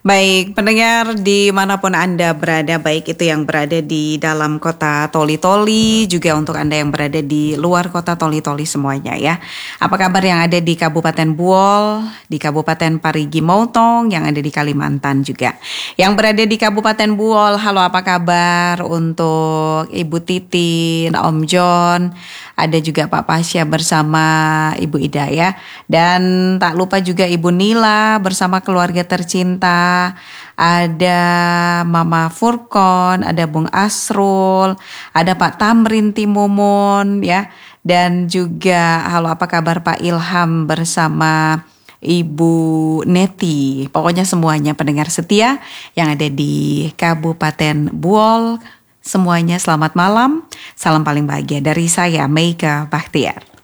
Baik, pendengar dimanapun Anda berada, baik itu yang berada di dalam kota Toli-Toli, juga untuk Anda yang berada di luar kota Toli-Toli semuanya ya. Apa kabar yang ada di Kabupaten Buol, di Kabupaten Parigi Motong, yang ada di Kalimantan juga. Yang berada di Kabupaten Buol, halo apa kabar untuk Ibu Titin, Om John, ada juga Pak Pasya bersama Ibu Ida ya. Dan tak lupa juga Ibu Nila bersama keluarga tercinta. Ada Mama Furkon, ada Bung Asrul, ada Pak Tamrin Timumun ya. Dan juga halo apa kabar Pak Ilham bersama Ibu Neti. Pokoknya semuanya pendengar setia yang ada di Kabupaten Buol. Semuanya selamat malam. Salam paling bahagia dari saya Meika Bahtiar.